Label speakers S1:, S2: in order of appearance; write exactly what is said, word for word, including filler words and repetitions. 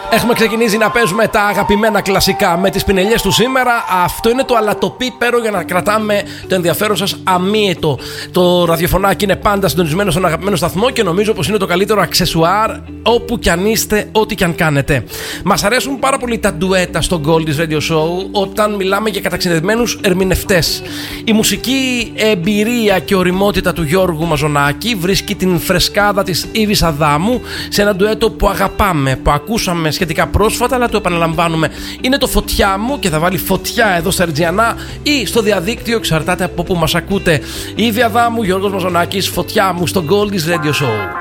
S1: Έχουμε ξεκινήσει να παίζουμε τα αγαπημένα κλασικά με τις πινελιές του σήμερα. Αυτό είναι το αλατοπίπερο για να κρατάμε το ενδιαφέρον σας αμύετο. Το ραδιοφωνάκι είναι πάντα συντονισμένο στον αγαπημένο σταθμό και νομίζω πως είναι το καλύτερο αξεσουάρ όπου κι αν είστε, ό,τι κι αν κάνετε. Μας αρέσουν πάρα πολύ τα ντουέτα στο Goldie's Radio Show όταν μιλάμε για καταξιδευμένους ερμηνευτές. Η μουσική εμπειρία και οριμότητα του Γιώργου Μαζονάκη βρίσκει την φρεσκάδα της Ήβης Αδάμου σε ένα ντουέτο που αγαπάμε, που ακούσαμε σχετικά πρόσφατα, αλλά το επαναλαμβάνουμε. Είναι το Φωτιά μου και θα βάλει φωτιά εδώ στα Ερτζιανά ή στο διαδίκτυο, εξαρτάται από που μας ακούτε. Ήβη Αδάμου, Γιώργος Μαζονάκης, Φωτιά μου στο Goldie's Radio Show.